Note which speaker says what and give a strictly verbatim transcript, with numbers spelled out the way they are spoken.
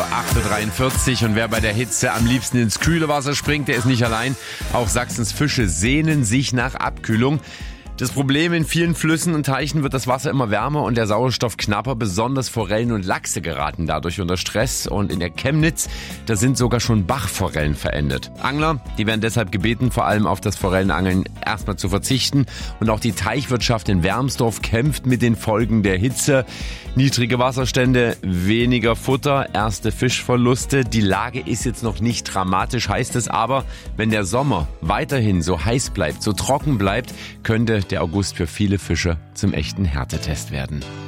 Speaker 1: acht Uhr dreiundvierzig und wer bei der Hitze am liebsten ins kühle Wasser springt, der ist nicht allein. Auch Sachsens Fische sehnen sich nach Abkühlung. Das Problem: in vielen Flüssen und Teichen wird das Wasser immer wärmer und der Sauerstoff knapper. Besonders Forellen und Lachse geraten dadurch unter Stress. Und in der Chemnitz, da sind sogar schon Bachforellen verendet. Angler, die werden deshalb gebeten, vor allem auf das Forellenangeln erstmal zu verzichten. Und auch die Teichwirtschaft in Wermsdorf kämpft mit den Folgen der Hitze. Niedrige Wasserstände, weniger Futter, erste Fischverluste. Die Lage ist jetzt noch nicht dramatisch, heißt es aber, wenn der Sommer weiterhin so heiß bleibt, so trocken bleibt, könnte der August für viele Fische zum echten Härtetest werden.